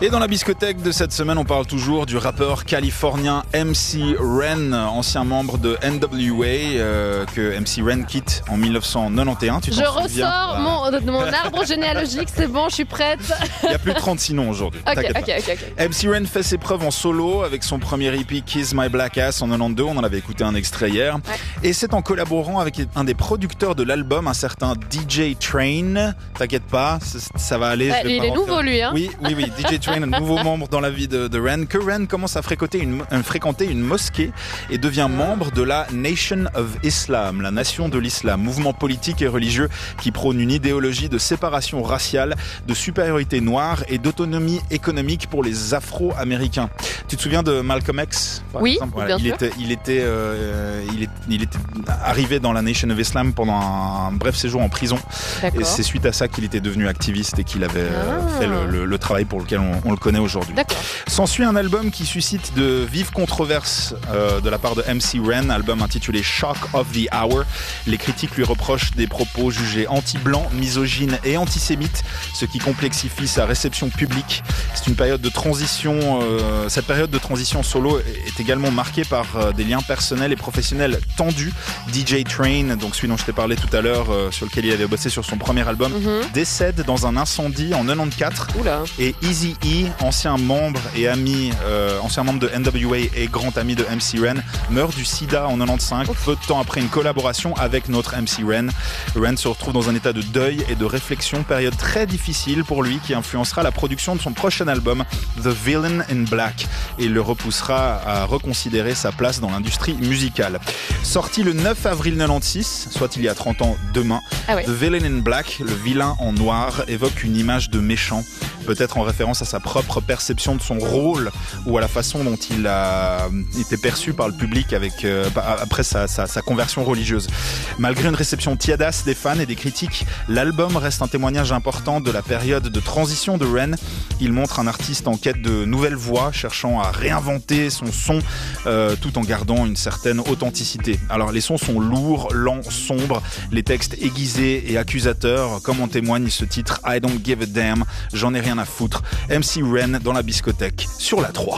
Et dans la biscothèque de cette semaine, on parle toujours du rappeur californien MC Ren, ancien membre de NWA, que MC Ren quitte en 1991. Tu t'en souviens? Ressors mon arbre généalogique, c'est bon, je suis prête. Il y a plus de 36 noms aujourd'hui. Ok. MC Ren fait ses preuves en solo avec son premier EP Kiss My Black Ass en 92. On en avait écouté un extrait hier. Ouais. Et c'est en collaborant avec un des producteurs de l'album, un certain DJ Train. T'inquiète pas, ça va aller. Il est nouveau lui, hein. Oui. DJ Train, un nouveau membre dans la vie de Ren. Que Ren commence à fréquenter une mosquée et devient membre de la Nation of Islam, la nation de l'islam, mouvement politique et religieux qui prône une idéologie de séparation raciale, de supériorité noire et d'autonomie économique pour les Afro-Américains. Tu te souviens de Malcolm X, par exemple? Voilà, bien sûr. Il était arrivé dans la Nation of Islam pendant un bref séjour en prison. D'accord. Et c'est suite à ça qu'il était devenu activiste et qu'il avait fait le travail pour lequel on le connaît aujourd'hui. D'accord. S'ensuit un album qui suscite de vives controverses de la part de MC Ren, album intitulé Shock of the Hour. Les critiques lui reprochent des propos jugés anti-blancs, misogynes et antisémites, ce qui complexifie sa réception publique. C'est une période de transition. Cette période de transition solo est également marquée par des liens personnels et professionnels tendus. DJ Train, donc celui dont je t'ai parlé tout à l'heure, sur lequel il avait bossé sur son premier album, décède dans un incendie en 94. Oula. Et Eazy-E, ancien membre de NWA et grand ami de MC Ren, meurt du sida en 95, peu de temps après une collaboration avec notre MC Ren. Ren se retrouve dans un état de deuil et de réflexion, période très difficile pour lui qui influencera la production de son prochain album, The Villain in Black, et le repoussera à reconsidérer sa place dans l'industrie musicale. Sorti le 9 avril 96, soit il y a 30 ans demain, The Villain in Black, le vilain en noir, évoque une image de méchant, peut-être en référence à sa propre perception de son rôle ou à la façon dont il a été perçu par le public après sa conversion religieuse. Malgré une réception tiédasse des fans et des critiques, l'album reste un témoignage important de la période de transition de Ren. Il montre un artiste en quête de nouvelles voies, cherchant à réinventer son son tout en gardant une certaine authenticité. Alors les sons sont lourds, lents, sombres, les textes aiguisés et accusateurs, comme en témoigne ce titre I Don't Give a Damn, j'en ai rien à foutre. MC Ren dans la biscothèque sur la 3.